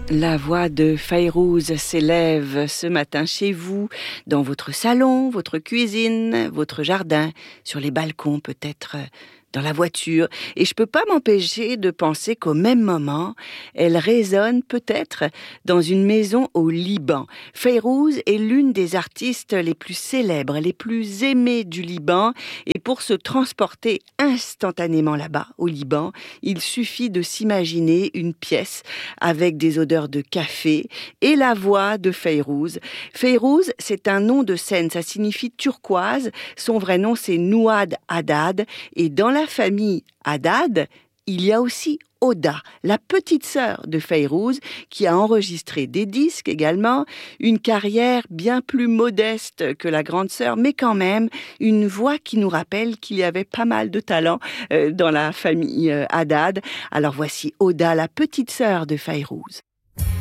La voix de Fayrouz s'élève ce matin chez vous, dans votre salon, votre cuisine, votre jardin, sur les balcons peut-être, dans la voiture. Et je peux pas m'empêcher de penser qu'au même moment, elle résonne peut-être dans une maison au Liban. Fayrouz est l'une des artistes les plus célèbres, les plus aimées du Liban. Et pour se transporter instantanément là-bas, au Liban, il suffit de s'imaginer une pièce avec des odeurs de café et la voix de Fayrouz. Fayrouz, c'est un nom de scène, ça signifie turquoise. Son vrai nom, c'est Nouad Haddad. Et dans la famille Haddad, il y a aussi Oda, la petite sœur de Fayrouz, qui a enregistré des disques également, une carrière bien plus modeste que la grande sœur, mais quand même une voix qui nous rappelle qu'il y avait pas mal de talent dans la famille Haddad. Alors voici Oda, la petite sœur de Fayrouz.